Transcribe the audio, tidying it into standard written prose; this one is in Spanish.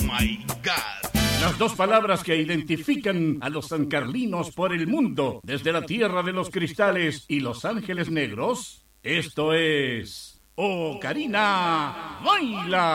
my God. Las dos palabras que identifican a los sancarlinos por el mundo, desde la tierra de los cristales y los ángeles negros. Esto es Ocarina Baila.